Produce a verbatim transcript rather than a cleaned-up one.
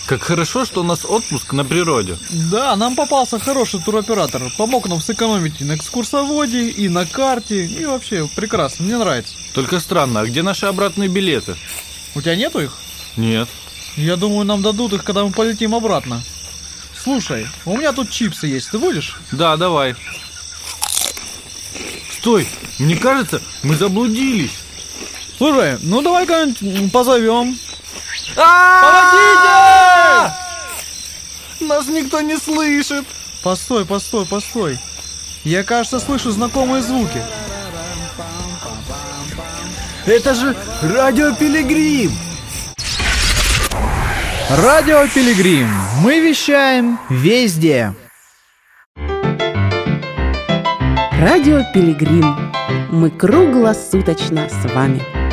Как хорошо, что у нас отпуск на природе. Да, нам попался хороший туроператор. Помог нам сэкономить и на экскурсоводе, и на карте. И вообще прекрасно, мне нравится. Только странно, а где наши обратные билеты? У тебя нету их? Нет. Я думаю, нам дадут их, когда мы полетим обратно. Слушай, у меня тут чипсы есть, ты будешь? Да, давай. Стой, мне кажется, мы заблудились. Слушай, ну давай кого-нибудь позовем. Помогите! Нас никто не слышит. Постой, постой, постой. Я, кажется, слышу знакомые звуки. Это же Радио Пилигрим. Радио Пилигрим. Мы вещаем везде. Радио Пилигрим. Мы круглосуточно с вами.